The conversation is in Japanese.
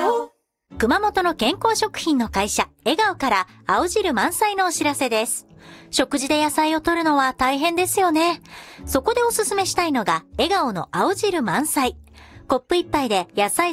顔。熊本の健康食品の会社、笑顔から青汁満載のお知らせです。食事で野菜を摂るのは大変ですよね。そこでおすすめしたいのが、笑顔の青汁満載。コップ一杯で野菜